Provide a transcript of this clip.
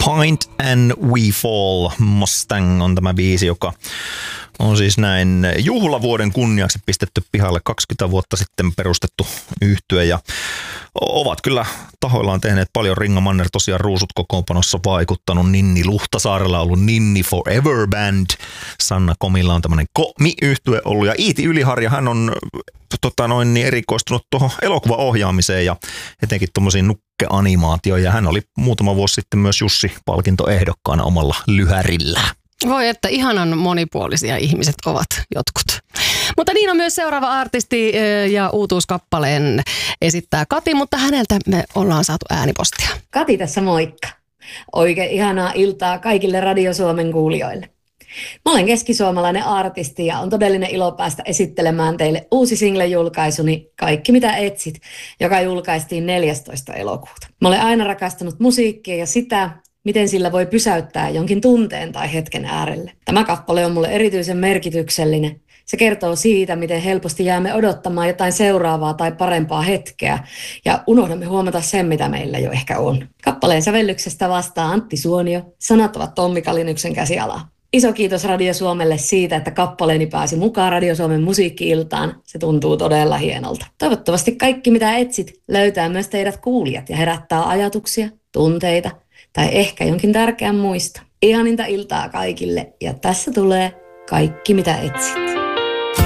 Pint and We Fall Mustang on tämä biisi, joka on siis näin juhlavuoden kunniaksi pistetty pihalle 20 vuotta sitten perustettu yhtye ja ovat kyllä tahoillaan tehneet paljon. Ringa Manner tosiaan Ruusut kokoonpanossa vaikuttanut, Ninni Luhtasaarella on ollut Ninni Forever Band, Sanna Komilla on tämmöinen Komi-yhtye ollut ja Iiti Yliharja, hän on erikoistunut tuohon elokuvaohjaamiseen ja etenkin tuommoisiin nukkeanimaatioihin ja hän oli muutama vuosi sitten myös Jussi-palkintoehdokkaana omalla lyhärillä. Voi, että ihanan monipuolisia ihmiset ovat jotkut. Mutta niin on myös seuraava artisti ja uutuuskappaleen esittää Kati, mutta häneltä me ollaan saatu äänipostia. Kati tässä moikka. Oikein ihanaa iltaa kaikille Radio Suomen kuulijoille. Mä olen keskisuomalainen artisti ja on todellinen ilo päästä esittelemään teille uusi single-julkaisuni Kaikki mitä etsit, joka julkaistiin 14. elokuuta. Mä olen aina rakastanut musiikkia ja sitä, miten sillä voi pysäyttää jonkin tunteen tai hetken äärelle. Tämä kappale on mulle erityisen merkityksellinen. Se kertoo siitä, miten helposti jäämme odottamaan jotain seuraavaa tai parempaa hetkeä ja unohdamme huomata sen, mitä meillä jo ehkä on. Kappaleen sävellyksestä vastaa Antti Suonio, sanat ovat Tommi Kalinyksen käsialaa. Iso kiitos Radio Suomelle siitä, että kappaleeni pääsi mukaan Radio Suomen musiikki-iltaan. Se tuntuu todella hienolta. Toivottavasti Kaikki mitä etsit löytää myös teidät kuulijat ja herättää ajatuksia, tunteita tai ehkä jonkin tärkeän muista. Ihaninta iltaa kaikille ja tässä tulee Kaikki mitä etsit.